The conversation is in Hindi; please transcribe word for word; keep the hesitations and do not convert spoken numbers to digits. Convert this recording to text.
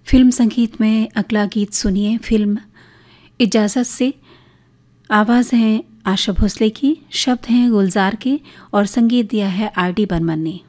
फिल्म संगीत में अगला गीत सुनिए फिल्म इजाज़त से। आवाज़ है आशा भोसले की, शब्द हैं गुलजार के और संगीत दिया है आर डी बर्मन ने।